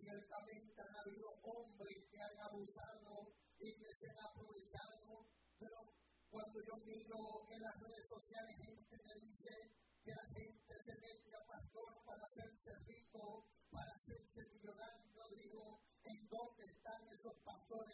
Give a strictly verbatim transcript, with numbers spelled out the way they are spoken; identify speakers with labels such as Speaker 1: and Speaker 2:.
Speaker 1: ciertamente han habido hombres que han abusado y que se han aprovechado, pero cuando yo miro en las redes sociales gente me dice que la